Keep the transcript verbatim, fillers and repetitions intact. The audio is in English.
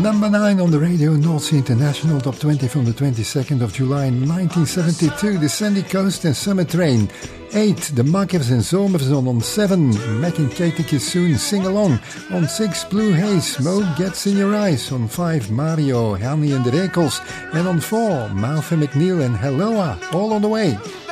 Number nine on the Radio North Sea International Top twenty from the twenty-second of July nineteen seventy-two, the Sandy Coast and Summer Train. eight, the Markers and Zomerzon. On seven, Mac and Katie Kissoon, Sing Along. On six, Blue Haze, Smoke Gets in Your Eyes. On five, Mario, Hanny and the Rekels. And on four, Martha McNeil and Helloa, All on the Way.